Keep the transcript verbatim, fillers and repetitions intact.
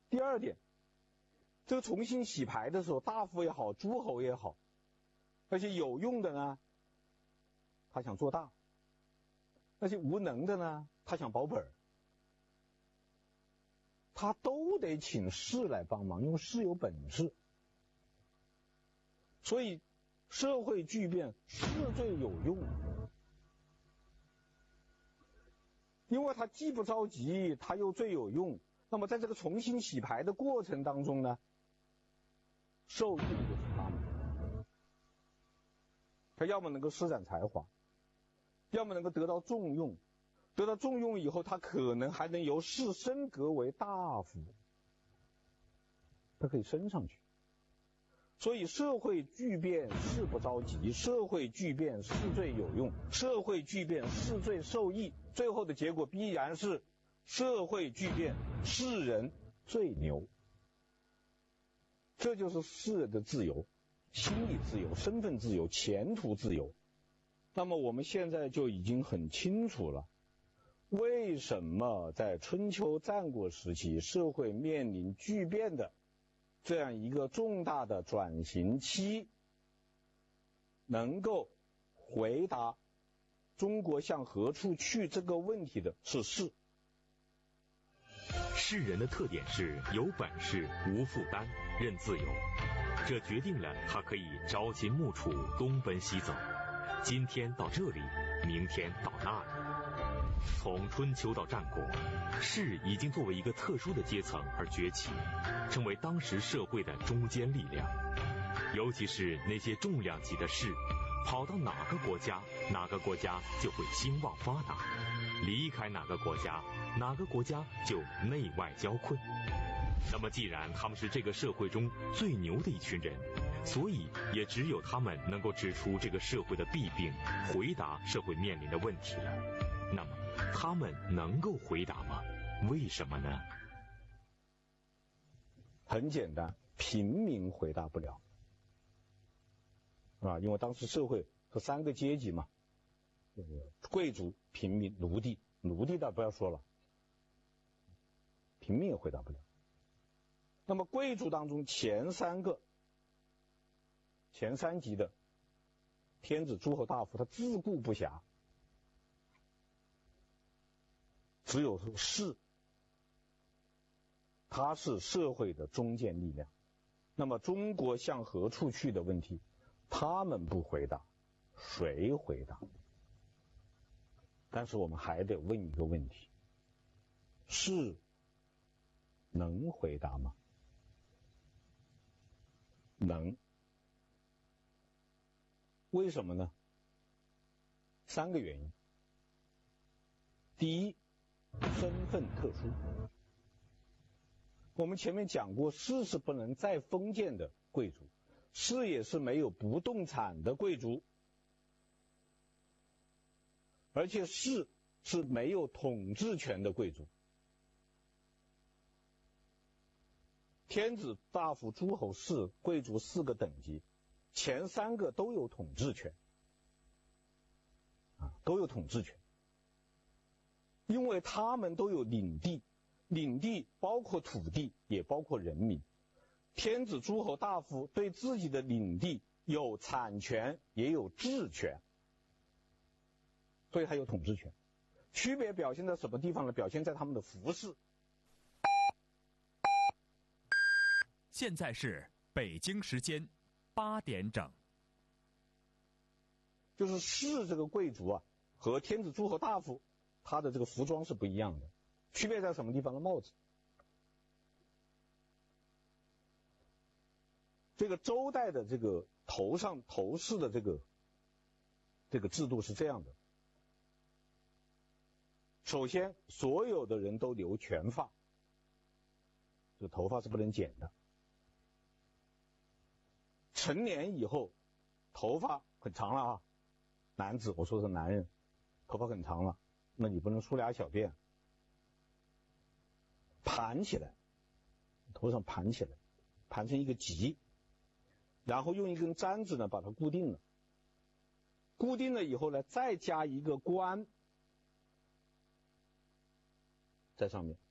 第二点，这个重新洗牌的时候，大夫也好，诸侯也好，那些有用的呢，他想做大；那些无能的呢，他想保本儿。他都得请士来帮忙，因为士有本事。所以社会巨变，士最有用。因为他既不着急，他又最有用。那么在这个重新洗牌的过程当中呢，受益的就是他们。他要么能够施展才华，要么能够得到重用。得到重用以后，他可能还能由士升格为大夫，他可以升上去。所以社会巨变，士不着急；社会巨变，士最有用；社会巨变，士最受益。最后的结果必然是社会巨变，士人最牛。这就是士人的自由，心理自由、身份自由、前途自由。那么我们现在就已经很清楚了，为什么在春秋战国时期社会面临巨变的这样一个重大的转型期，能够回答中国向何处去这个问题的是士。 士人的特点是有本事、无负担、任自由，这决定了他可以朝秦暮楚、东奔西走，今天到这里，明天到那里。从春秋到战国，士已经作为一个特殊的阶层而崛起，成为当时社会的中坚力量。尤其是那些重量级的士，跑到哪个国家，哪个国家就会兴旺发达；离开哪个国家，哪个国家就内外交困。那么既然他们是这个社会中最牛的一群人，所以也只有他们能够指出这个社会的弊病，回答社会面临的问题了。那么他们能够回答吗？为什么呢？ 很简单，平民回答不了啊，因为当时社会是三个阶级嘛，贵族、平民、奴隶。奴隶倒不要说了，平民也回答不了。那么贵族当中前三个前三级的天子、诸侯、大夫，他自顾不暇，只有士，他是社会的中坚力量。那么中国向何处去的问题，他们不回答，谁回答？但是我们还得问一个问题，士能回答吗？能。为什么呢？三个原因。第一，身份特殊。我们前面讲过，士是不能再封建的贵族，士也是没有不动产的贵族，而且士是没有统治权的贵族。天子、大夫、诸侯、士、贵族四个等级，前三个都有统治权，啊，都有统治权，因为他们都有领地，领地包括土地，也包括人民。天子、诸侯、大夫对自己的领地有产权，也有治权，所以他有统治权。区别表现在什么地方呢？表现在他们的服饰。 现在是北京时间八点整。 就是士这个贵族啊，和天子、诸侯、大夫，他的这个服装是不一样的。区别在什么地方呢？帽子。这个周代的这个头上头饰的这个这个制度是这样的。首先，所有的人都留全发，这个头发是不能剪的。成年以后，头发很长了啊，男子，我说是男人，头发很长了，那你不能梳俩小辫，盘起来，头上盘起来，盘成一个髻，然后用一根簪子呢把它固定了，固定了以后呢，再加一个冠在上面，